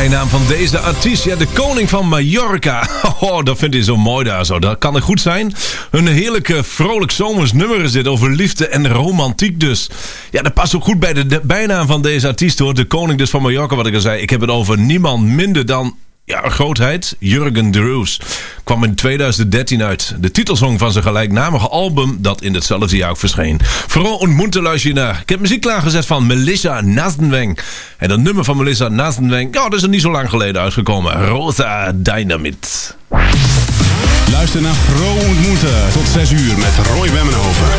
bijnaam van deze artiest. Ja, de koning van Mallorca. Oh, dat vindt hij zo mooi daar zo. Dat kan het goed zijn. Een heerlijk vrolijk zomers nummer is dit over liefde en romantiek dus. Ja, dat past ook goed bij de bijnaam van deze artiest hoor. De koning dus van Mallorca, wat ik al zei. Ik heb het over niemand minder dan... ja, grootheid, Jurgen de Roos. Kwam in 2013 uit. De titelsong van zijn gelijknamige album dat in hetzelfde jaar ook verscheen. Vooral ontmoeten luister je naar. Ik heb muziek klaargezet van Melissa Nastenweng. En dat nummer van Melissa Nastenweng, ja, dat is er niet zo lang geleden uitgekomen. Rosa Dynamite. Luister naar Vroom ontmoeten tot 6 uur met Roy Wemmenhoven.